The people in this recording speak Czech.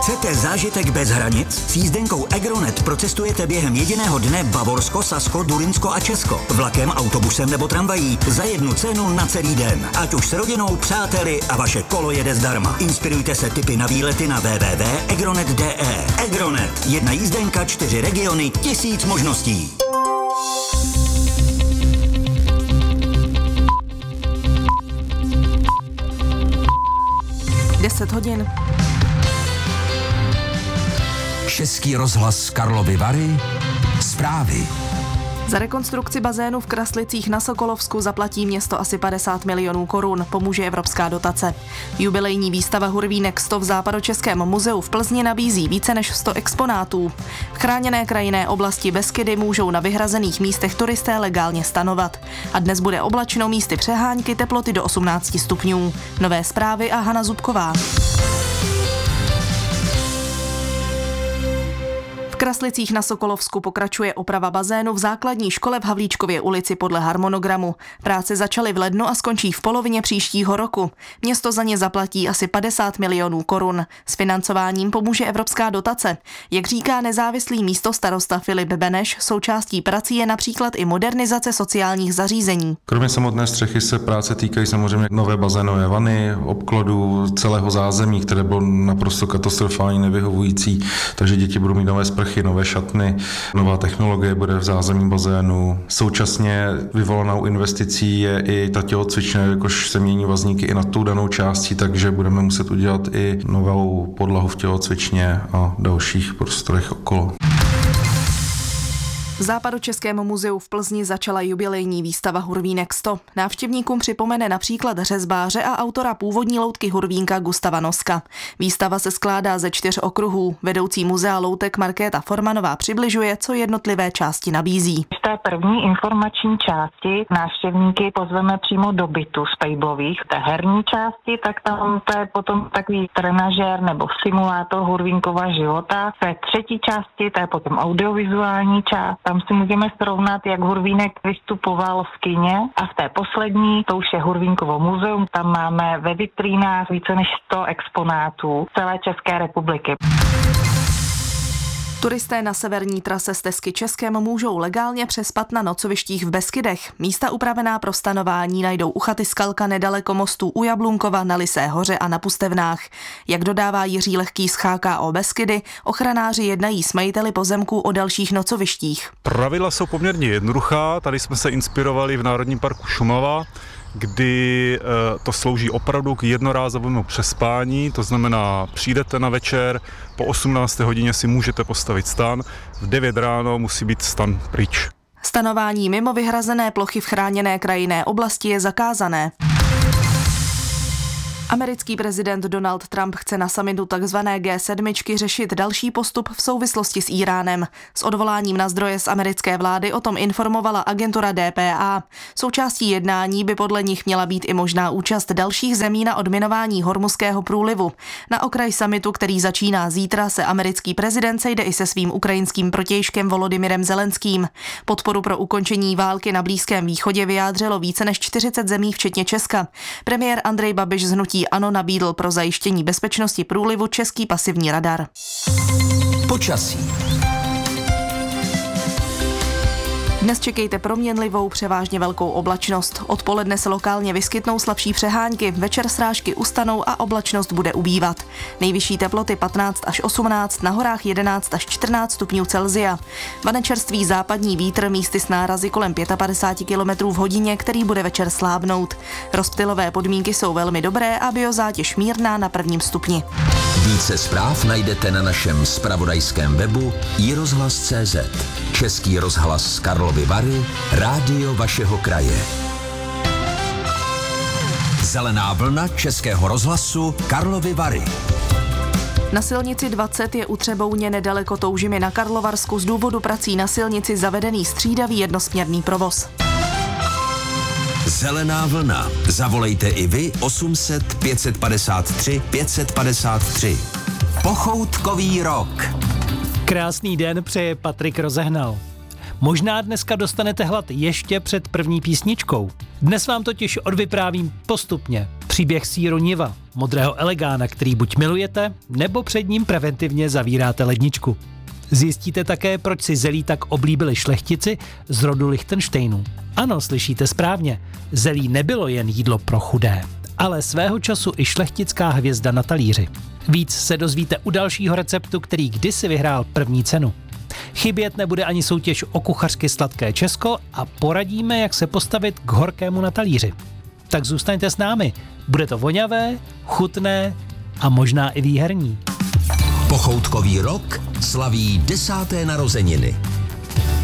Chcete zážitek bez hranic? S jízdenkou Egronet procestujete během jediného dne Bavorsko, Sasko, Durinsko a Česko. Vlakem, autobusem nebo tramvají za jednu cenu na celý den. Ať už s rodinou, přáteli a vaše kolo jede zdarma. Inspirujte se tipy na výlety na www.egronet.de. Egronet. Jedna jízdenka, 4 regiony, 1000 možností. hodin. Český rozhlas Karlovy Vary. Zprávy. Za rekonstrukci bazénu v Kraslicích na Sokolovsku zaplatí město asi 50 milionů korun, pomůže evropská dotace. Jubilejní výstava Hurvínek 100 v Západočeském muzeu v Plzni nabízí více než 100 exponátů. V chráněné krajinné oblasti Beskydy můžou na vyhrazených místech turisté legálně stanovat. A dnes bude oblačno, místy přehánky, teploty do 18 stupňů. Nové zprávy a Hana Zubková. V Kraslicích na Sokolovsku pokračuje oprava bazénu v základní škole v Havlíčkově ulici podle harmonogramu. Práce začaly v lednu a skončí v polovině příštího roku. Město za ně zaplatí asi 50 milionů korun. S financováním pomůže evropská dotace. Jak říká nezávislý místostarosta Filip Beneš, součástí prací je například i modernizace sociálních zařízení. Kromě samotné střechy se práce týkají samozřejmě nové bazénové vany, obklodu, celého zázemí, které bylo naprosto katastrofální, nevyhovující, takže děti budou mít nové sprchy, nové šatny, nová technologie bude v zázemí bazénu. Současně vyvolanou investicí je i ta tělocvična, jakož se mění vazníky i nad tou danou částí, takže budeme muset udělat i novou podlahu v tělocvičně a dalších prostorech okolo. V Západočeském muzeu v Plzni začala jubilejní výstava Hurvínek 100. Návštěvníkům připomene například řezbáře a autora původní loutky Hurvínka Gustava Noska. Výstava se skládá ze 4 okruhů. Vedoucí muzea loutek Markéta Formanová přibližuje, co jednotlivé části nabízí. V té první informační části návštěvníky pozveme přímo do bytu Spejblových. V té herní části, tak tam to je potom takový trenažér nebo simulátor Hurvínkova života. V té třetí části, to je potom audiovizuální část. Tam si můžeme srovnat, jak Hurvínek vystupoval v kině, a v té poslední, to už je Hurvínkovo muzeum, tam máme ve vitrínách více než 100 exponátů celé České republiky. Turisté na severní trase stezky Českem můžou legálně přespat na nocovištích v Beskydech. Místa upravená pro stanování najdou u chaty Skalka nedaleko mostů u Jablunkova, na Lysé hoře a na Pustevnách. Jak dodává Jiří Lehký z HKO Beskydy, ochranáři jednají s majiteli pozemků o dalších nocovištích. Pravidla jsou poměrně jednoduchá, tady jsme se inspirovali v Národním parku Šumava, kdy to slouží opravdu k jednorázovému přespání, to znamená, přijdete na večer, po 18. hodině si můžete postavit stan, v 9 ráno musí být stan pryč. Stanování mimo vyhrazené plochy v chráněné krajinné oblasti je zakázané. Americký prezident Donald Trump chce na summitu tzv. G7 řešit další postup v souvislosti s Íránem. S odvoláním na zdroje z americké vlády o tom informovala agentura DPA. Součástí jednání by podle nich měla být i možná účast dalších zemí na odminování Hormuzského průlivu. Na okraj summitu, který začíná zítra, se americký prezident sejde i se svým ukrajinským protějškem Volodymyrem Zelenským. Podporu pro ukončení války na Blízkém východě vyjádřilo více než 40 zemí, včetně Česka. Premiér Andrej Babiš z hnutí ANO nabídl pro zajištění bezpečnosti průlivu český pasivní radar. Počasí. Dnes čekejte proměnlivou, převážně velkou oblačnost. Odpoledne se lokálně vyskytnou slabší přehánky, večer srážky ustanou a oblačnost bude ubývat. Nejvyšší teploty 15 až 18, na horách 11 až 14 stupňů Celsia. Vanečerstvý západní vítr místy s nárazy kolem 55 km v hodině, který bude večer slábnout. Rozptylové podmínky jsou velmi dobré a biozátěž mírná na 1. stupni. Více zpráv najdete na našem zpravodajském webu iRozhlas.cz. Český rozhlas Karlovy Vary, rádio vašeho kraje. Zelená vlna Českého rozhlasu Karlovy Vary. Na silnici 20 je u Třebouně nedaleko Toužimy na Karlovarsku z důvodu prací na silnici zavedený střídavý jednosměrný provoz. Zelená vlna. Zavolejte i vy 800 553 553. Pochoutkový rok. Krásný den přeje Patrik Rozehnal. Možná dneska dostanete hlad ještě před první písničkou. Dnes vám totiž odvyprávím postupně. Příběh sýru Niva, modrého elegána, který buď milujete, nebo před ním preventivně zavíráte ledničku. Zjistíte také, proč si zelí tak oblíbili šlechtici z rodu Lichtenštejnů. Ano, slyšíte správně, zelí nebylo jen jídlo pro chudé, ale svého času i šlechtická hvězda na talíři. Víc se dozvíte u dalšího receptu, který kdysi vyhrál první cenu. Chybět nebude ani soutěž o kuchařky sladké Česko a poradíme, jak se postavit k horkému na talíři. Tak zůstaňte s námi, bude to voňavé, chutné a možná i výherní. Pochoutkový rok slaví 10. narozeniny.